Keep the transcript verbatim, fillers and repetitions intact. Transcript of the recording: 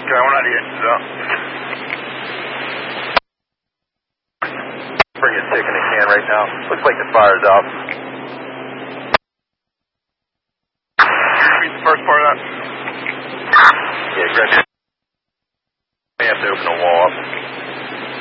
Sky one ninety-eight is out. Bring it sick in the can right now. Looks like the fire's out.